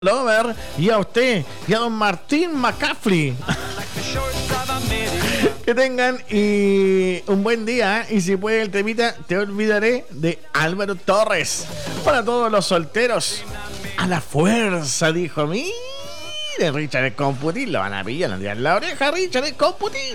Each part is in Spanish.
Lover, y a usted y a don Martín McCaffrey. Que tengan un buen día, y si puede el temita Te olvidaré de Álvaro Torres. Para todos los solteros, a la fuerza, dijo. Mire, Richard el Computín, lo van a pillar en la oreja, Richard el Computín.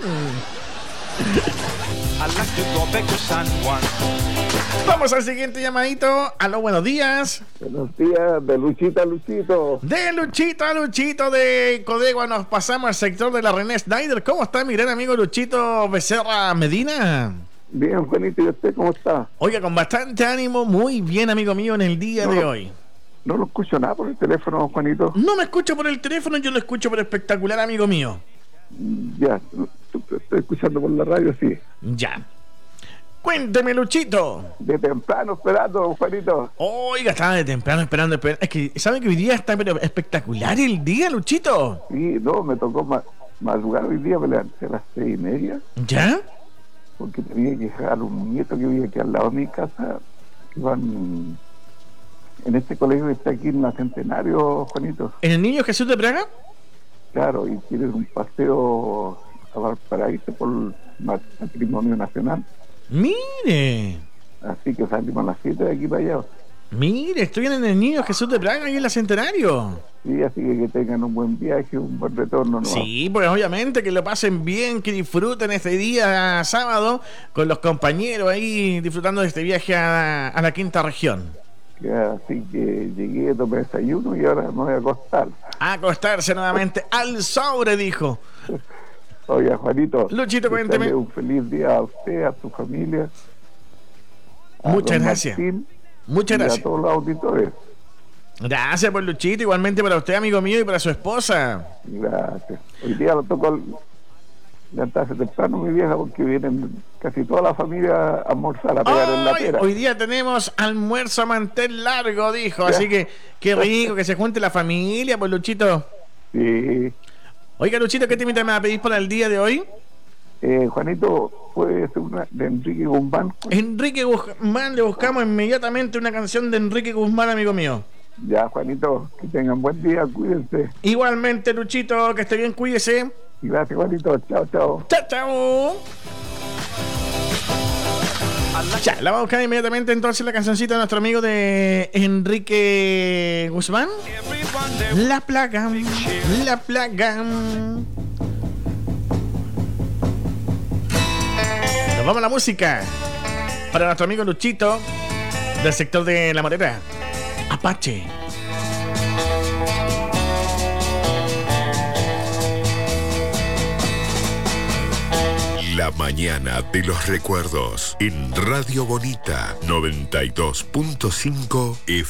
Vamos al siguiente llamadito. Aló, buenos días. Buenos días, de Luchito a Luchito. De Luchito a Luchito de Codegua nos pasamos al sector de la René Snyder. ¿Cómo está mi gran amigo Luchito Becerra Medina? Bien, Juanito, ¿y usted cómo está? Oiga, con bastante ánimo, muy bien, amigo mío, en el día de hoy. No lo escucho nada por el teléfono, Juanito. No me escucho por el teléfono, yo lo escucho por espectacular, amigo mío. Ya, estoy escuchando por la radio, sí. Ya. Cuénteme, Luchito. De temprano esperando, Juanito. Oiga, estaba de temprano esperando. Es que, ¿saben que hoy día está espectacular el día, Luchito? Sí, no, me tocó madrugar hoy día, me levanté a las 6:30. ¿Ya? Porque tenía que dejar un nieto que vive aquí al lado de mi casa, que van en este colegio que está aquí en la Centenario, Juanito. ¿En el Niño Jesús de Praga? Claro, y tienen un paseo a Valparaíso por matrimonio nacional. Mire. Así que salimos a las 7 de aquí para allá. Mire, estoy en el Niño Jesús de Praga, ahí en la Centenario. Sí, así que tengan un buen viaje, un buen retorno, ¿no? Sí, pues obviamente que lo pasen bien, que disfruten este día sábado con los compañeros ahí disfrutando de este viaje a la quinta región. Así que llegué, tomé desayuno y ahora me voy a acostar. A acostarse nuevamente al sobre, dijo. Oye, Juanito, Luchito, cuénteme. Un feliz día a usted, a su familia. Muchas gracias. Martín, muchas gracias. Y a todos los auditores. Gracias por Luchito, igualmente para usted, amigo mío, y para su esposa. Gracias. Hoy día lo tocó levantarse temprano, mi vieja, porque vienen casi toda la familia a almorzar, a pegar en la pera. Hoy día tenemos almuerzo a mantel largo, dijo. Ya. Así que qué rico que se junte la familia, pues, Luchito. Sí. Oiga, Luchito, ¿qué temita me va a pedir para el día de hoy? Juanito, puede ser una de Enrique Guzmán. Enrique Guzmán, le buscamos inmediatamente una canción de Enrique Guzmán, amigo mío. Ya, Juanito, que tengan buen día, cuídense. Igualmente, Luchito, que esté bien, cuídese. Gracias, Juanito, chao, chao. Chao, chao. Ya, la vamos a buscar inmediatamente entonces la cancioncita de nuestro amigo de Enrique Guzmán. La plaga, la plaga. Nos vamos a la música para nuestro amigo Luchito del sector de La Morera, Apache. La mañana de los recuerdos en Radio Bonita 92.5 FM.